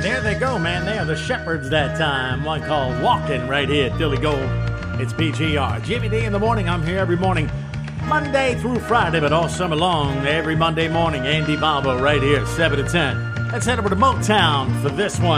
There they go, man. They are the Shepherds that time. One called Walking right here at Philly Gold. It's PGR. Jimmy D in the morning. I'm here every morning, Monday through Friday, but all summer long, every Monday morning. Andy Balbo right here, 7 to 10. Let's head over to Motown for this one.